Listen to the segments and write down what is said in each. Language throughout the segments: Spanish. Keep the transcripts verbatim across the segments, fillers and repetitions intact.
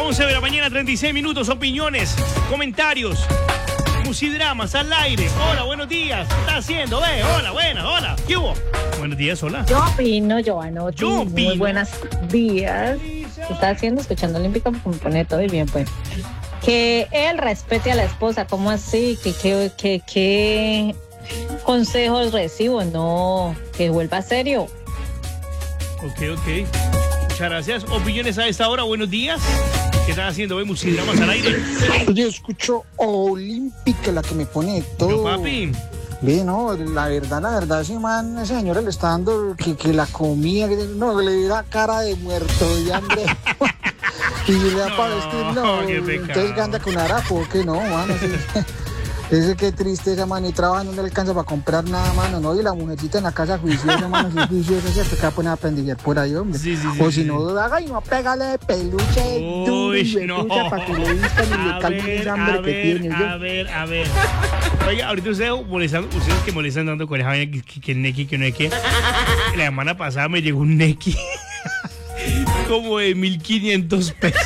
once de la mañana, treinta y seis minutos. Opiniones, comentarios, musidramas al aire. Hola, buenos días. ¿Qué está haciendo? Ve, hola, buenas, hola. ¿Qué hubo? Buenos días, hola. Yo opino, Giovanotti. Yo opino. Muy buenos días. ¿Qué está haciendo? Escuchando Olímpica, porque me pone todo y bien, pues. Que él respete a la esposa. ¿Cómo así? ¿Qué, qué, qué, qué consejos recibo? No, que vuelva serio. Ok, ok. Muchas gracias. Opiniones a esta hora. Buenos días. ¿Qué están haciendo? Ve, musidramas al aire. Yo escucho Olímpica, la que me pone todo. Pero, papi. Ve, no, la verdad, la verdad, ese man, ese señor le está dando que, que la comida, que, no, le da cara de muerto de hambre. Y le da No, para vestir, no. qué pecado. Entonces anda con harapo, que no, mano. Ese, ese qué tristeza, man, y trabaja, no le alcanza para comprar nada, mano, no. Y la mujercita en la casa juiciosa, mano, si es juiciosa, se te acaba de poner a aprender por ahí, hombre. Sí, sí, sí, o si sí. no, haga y no pégale de peluche, Uy, duro y no. huepucha, para que lo vistan y A le calmen ver, esa hambre a que ver, tiene. a ver, a ver. Oiga, ahorita ustedes molestan, ustedes que molestan dando con esa vaina que, que, que el neki, que no es que. La semana pasada me llegó un neki como de mil quinientos pesos.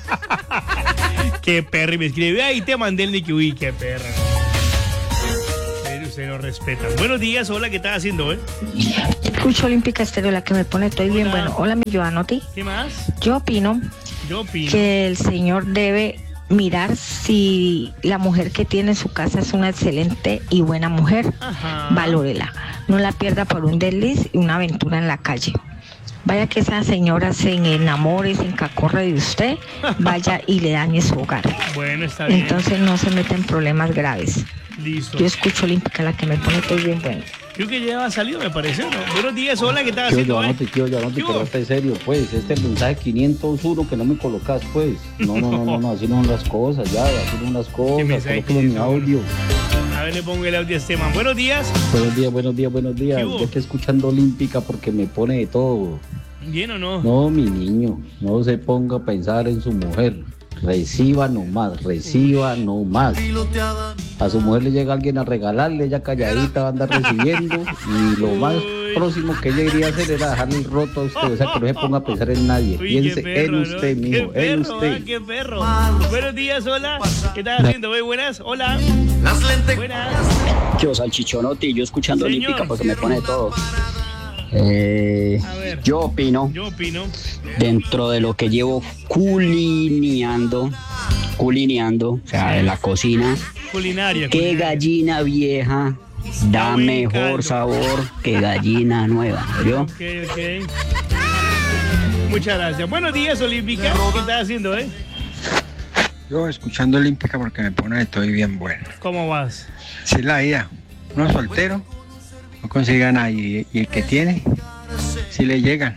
Qué perra, y me escribe, ahí te mandé el neki. Uy, qué perra. Ustedes no respetan. Buenos días, hola, ¿qué estás haciendo, eh? Escucho Olímpica Estéreo, la que me pone estoy bien. Hola. Bueno, hola, mi Giovanotti. ¿Qué más? Yo opino Yo opino. que el señor debe mirar si la mujer que tiene en su casa es una excelente y buena mujer. Ajá. Valórela. No la pierda por un desliz y una aventura en la calle. Vaya que esa señora se enamore, se encacorre de usted, vaya y le dañe su hogar. Bueno, está bien. Entonces no se meta en problemas graves. Listo. Yo escucho Olímpica, la que me pone estoy bien bueno. Creo que ya ha salido, me parece, ¿no? Buenos días, hola, ¿qué estás Tío haciendo, eh? Giovanotti, tío Giovanotti, ¿Qué hubo? pero este es serio, pues. Este es el mensaje quinientos uno que no me colocas, pues. No, no, no, no, no, así no son las cosas, ya, así no son las cosas. mensaje Colóquelo en mi audio. A ver, le pongo el audio a este man. Buenos días. Buenos días, buenos días, buenos días. ¿Qué hubo? Yo estoy escuchando Olímpica porque me pone de todo. ¿Bien o no? No, mi niño, no se ponga a pensar en su mujer. Reciba nomás, reciba nomás. A su mujer le llega alguien a regalarle, ella calladita va a andar recibiendo. Y lo más Uy. próximo que ella iría a hacer era dejarle el roto a usted. O sea, que no se ponga a pensar en nadie. Uy, Piense qué perro, en usted, ¿no? mijo, Qué en perro, usted. ¿eh? Qué perro. Buenos días, hola. ¿Qué estás haciendo? Ve, buenas, hola. Buenas. Yo, Salchichonotti, yo escuchando Señor. Olímpica porque me pone todo. Eh, A ver. yo opino, Yo opino. dentro de lo que llevo culineando, culineando, o sea, de la cocina, Culinaria. que culinaria. gallina vieja da buen mejor caldo. sabor que gallina nueva, ¿yo? Ok, ok. Muchas gracias. Buenos días, Olímpica. ¿Qué estás haciendo, eh? Yo escuchando Olímpica porque me pone estoy bien bueno. ¿Cómo vas? Si es la vida, uno soltero, no consigue a nadie. Y el que tiene, si le llegan.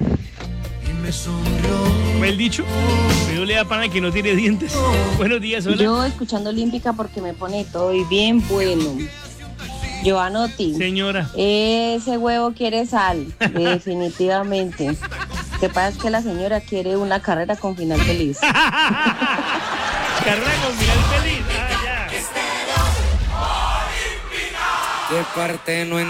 ¿Fue el dicho? Pero le da pana que no tiene dientes. Buenos días, hola. Yo escuchando Olímpica porque me pone todo y bien bueno. Giovanotti, Señora. ese huevo quiere sal, definitivamente. Lo que pasa es que la señora quiere una carrera con final feliz. Carrera con final feliz. Ah, ya. De parte no